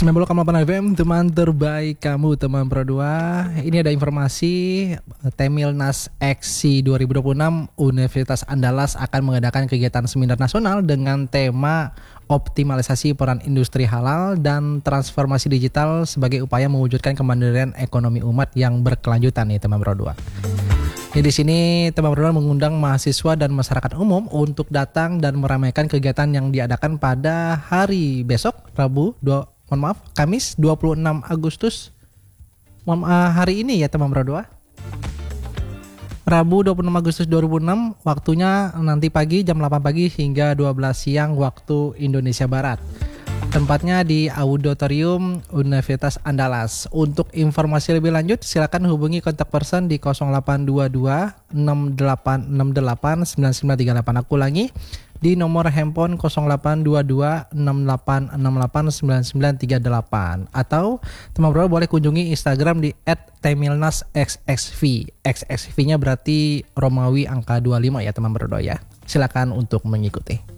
90,8 FM, teman terbaik kamu, teman Pro 2. Ini ada informasi Temilnas Exsi 2026 Universitas Andalas akan mengadakan kegiatan seminar nasional dengan tema optimalisasi peran industri halal dan transformasi digital sebagai upaya mewujudkan kemandirian ekonomi umat yang berkelanjutan nih teman Pro 2. Di sini teman Pro 2 mengundang mahasiswa dan masyarakat umum untuk datang dan meramaikan kegiatan yang diadakan pada hari besok Kamis 26 Agustus. Hari ini ya teman Pro 2. Rabu 26 Agustus 2006, waktunya nanti pagi jam 8 pagi hingga 12 siang waktu Indonesia Barat. Tempatnya di Auditorium Universitas Andalas. Untuk informasi lebih lanjut silakan hubungi kontak person di 0822 6868 9938. Aku ulangi di nomor handphone 0822 6868 9938 atau teman Pro boleh kunjungi Instagram di @temilnasxxv. XXV-nya berarti Romawi angka 25 ya teman Pro ya. Silakan untuk mengikuti.